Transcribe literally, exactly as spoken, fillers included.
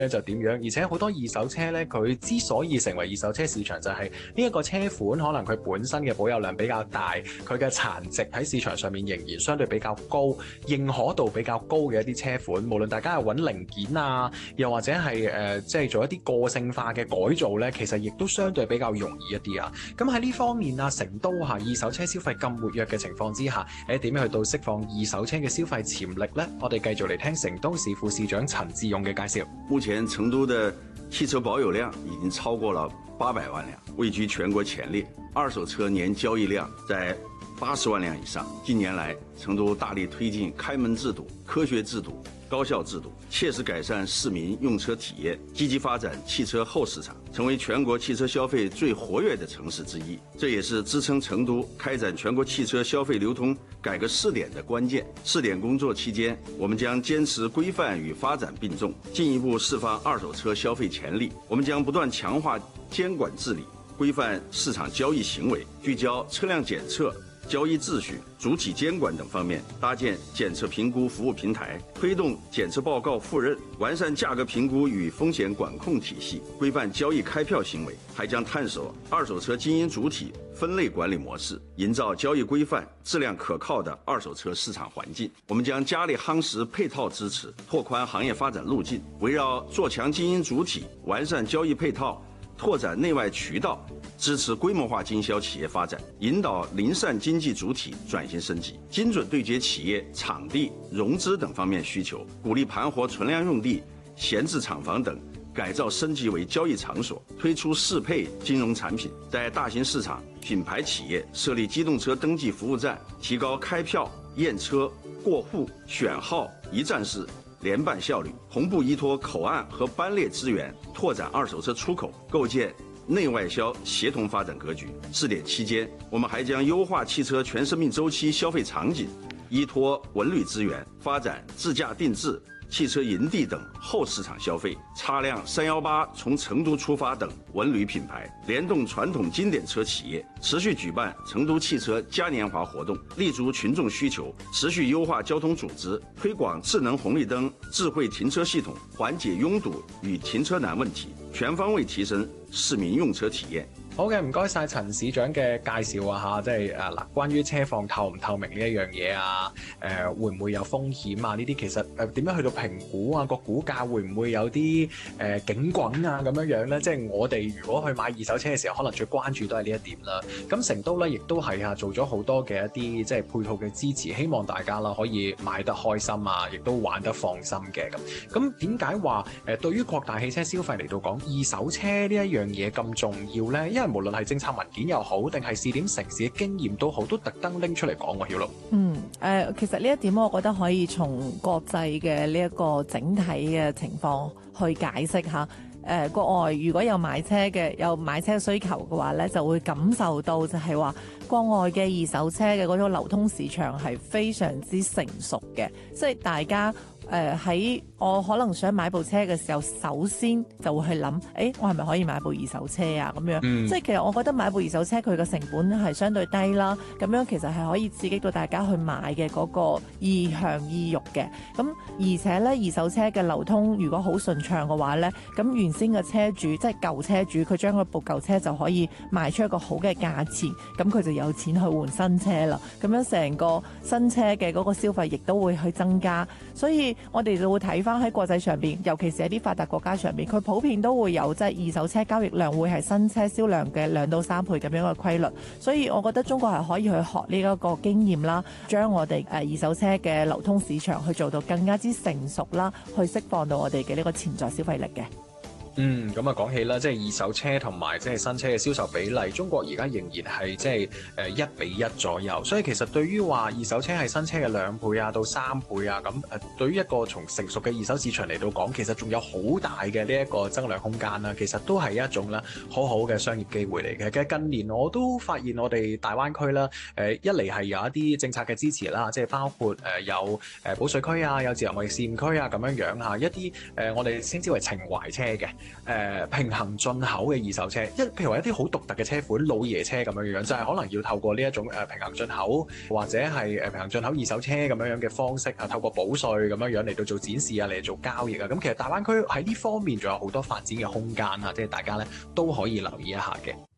就點樣，而且好多二手車咧，佢之所以成為二手車市場，就係呢一個車款可能佢本身嘅保有量比較大，佢嘅殘值喺市場上面仍然相對比較高，認可度比較高嘅一啲車款，無論大家係揾零件啊，又或者係誒即係做一啲個性化嘅改造咧，其實亦都相對比較容易一啲啊。咁喺呢方面啊，成都嚇二手車消費咁活躍嘅情況之下，誒點樣去到釋放二手車嘅消費潛力呢？我哋繼續嚟聽成都市副市長陳志勇嘅介紹。 目前成都的汽車保有量已經超過了八百萬輛，位居全國前列。二手車年交易量在八十萬輛以上。近年來，成都大力推進開門制度、科學制度、高效制度，切實改善市民用車體驗，積極發展汽車後市場，成為全國汽車消費最活躍的城市之一。這也是支撐成都開展全國汽車消費流通改革試點的關鍵。試點工作期間，我們將堅持規範與發展並重，進一步釋放二手車消費潛力。我們將不斷強化監管治理，規範市場交易行為，聚焦車輛檢測、交易秩序、主體監管等方面，搭建檢測評估服務平台，推動檢測報告赴認，完善價格評估與風險管控體系，規範交易開票行為，還將探索二手車經營主體分類管理模式，營造交易規範、質量可靠的二手車市場環境。我們將加力夯實配套支持，拓寬行業發展路徑，圍繞做強經營主體、完善交易配套、拓展內外渠道，支持規模化經銷企業發展，引導零散經濟主體轉型升級，精準對接企業場地、融資等方面需求，鼓勵盤活存量用地、閒置廠房等改造升級為交易場所，推出適配金融產品，在大型市場、品牌企業設立機動車登記服務站，提高開票、驗車、過戶、選號一站式聯辦效率，同步依托口岸和班列資源，拓展二手車出口，構建內外銷協同發展格局。試點期間，我們還將優化汽車全生命週期消費場景，依托文旅資源發展自駕定制、汽車營地等後市場消費，擦亮三一八從成都出發等文旅品牌，聯動傳統經典車企業，持續舉辦成都汽車嘉年華活動，立足群眾需求，持續優化交通組織，推廣智能紅綠燈、智慧停車系統，緩解擁堵與停車難問題，全方位提升市民用車體驗。 好嘅，唔該晒陳市長嘅介紹啊嚇，即係誒嗱，關於車況透唔透明呢一樣嘢啊，誒、呃、會唔會有風險啊？呢啲其實誒點樣去到評估啊？個股價會唔會有啲誒、呃、警滾啊咁樣樣咧？即係我哋如果去買二手車嘅時候，可能最關注都係呢一點啦。咁成都咧亦都係啊做咗好多嘅一啲即係配套嘅支持，希望大家啦可以買得開心啊，亦都玩得放心嘅咁。咁點解話誒對於擴大汽車消費嚟到講，二手車呢一樣嘢咁重要咧？因為無論係政策文件又好，定係試點城市嘅經驗都好，都特登拎出嚟講喎，曉露。 嗯，誒、呃，其實呢一點我覺得可以從國際嘅呢一個整體嘅情況去解釋下。誒、呃，國外如果有買車嘅，有買車需求嘅話咧，就會感受到就係話國外嘅二手車嘅嗰種流通市場係非常之成熟嘅，即係大家。誒喺、呃、我可能想買部車嘅時候，首先就會去諗，誒、欸、我係咪可以買部二手車啊？咁樣，嗯、即係其實我覺得買部二手車佢嘅成本係相對低啦，咁樣其實係可以刺激到大家去買嘅嗰個意向意欲嘅。咁而且咧，二手車嘅流通如果好順暢嘅話咧，咁原先嘅車主即係舊車主，佢將嗰部舊車就可以賣出一個好嘅價錢，咁佢就有錢去換新車啦。咁樣成個新車嘅嗰個消費亦都會去增加，所以我哋就會睇翻喺國際上邊，尤其是喺啲發達國家上邊，佢普遍都會有即係二手車交易量會係新車銷量嘅兩到三倍咁樣嘅規律。所以我覺得中國係可以去學呢一個經驗啦，將我哋誒二手車嘅流通市場去做到更加之成熟啦，去釋放到我哋嘅呢個潛在消費力嘅。 嗯，咁啊講起啦，即係二手車同埋即係新車嘅銷售比例，中國而家仍然係即係誒一比一左右。所以其實對於話二手車係新車嘅兩倍啊到三倍啊，咁誒對於一個從成熟嘅二手市場嚟到講，其實仲有好大嘅呢一個增量空間啦。其實都係一種咧好好嘅商業機會嚟嘅。其實近年我都發現我哋大灣區啦，誒一嚟係有一啲政策嘅支持啦，即係包括誒有誒保稅區啊，有自由貿易試驗區啊咁樣樣嚇，一啲誒我哋稱之為情懷車嘅。 誒平衡進口嘅二手車，一譬如話一啲好獨特嘅車款，老爺車咁樣樣，就係、是、可能要透過呢一種誒平衡進口或者係誒平衡進口二手車咁樣樣嘅方式啊，透過補稅咁樣樣嚟到做展示啊，嚟做交易啊。咁其實大灣區喺呢方面仲有好多發展嘅空間啊，即係大家咧都可以留意一下嘅。